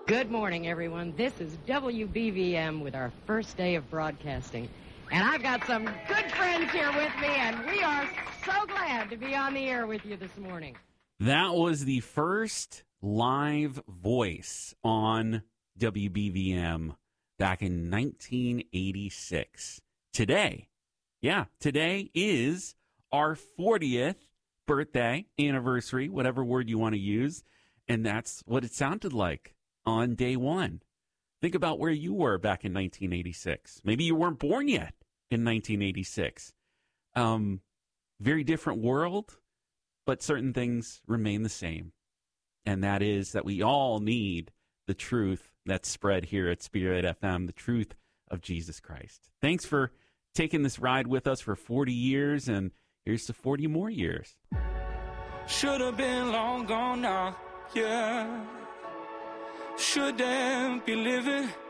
Good morning, everyone. This is WBVM with our first day of broadcasting. And I've got some good friends here with me, and we are so glad to be on the air with you this morning. That was the first live voice on WBVM back in 1986. Today is our 40th birthday, anniversary, whatever word you want to use, and that's what it sounded like on day one. Think about where you were back in 1986. Maybe you weren't born yet in 1986. Very different world, but certain things remain the same. And that is that we all need the truth that's spread here at Spirit FM, the truth of Jesus Christ. Thanks for taking this ride with us for 40 years, and here's to 40 more years. Should have been long gone now, yeah. Shouldn't be living